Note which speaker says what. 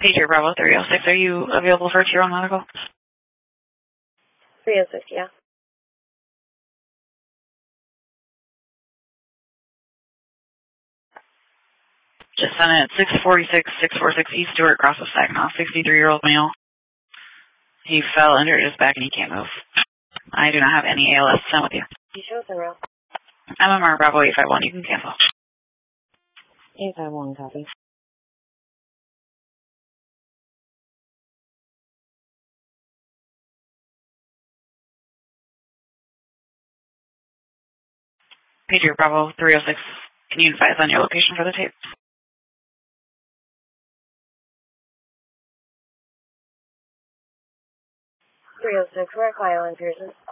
Speaker 1: Pager Bravo 306, are you available for Tier 1 medical?
Speaker 2: 306, yeah.
Speaker 1: Just sent it 646 East Stewart, Cross of Saginaw, 63-year-old male. He fell, injured his back, and he can't move. I do not have any ALS to send with you.
Speaker 2: You show us in row.
Speaker 1: MMR Bravo 851, you can cancel.
Speaker 2: 851, copy.
Speaker 1: Pager Bravo 306, can you advise on your location for the tape?
Speaker 2: 306, we're at Kyle and Pearson.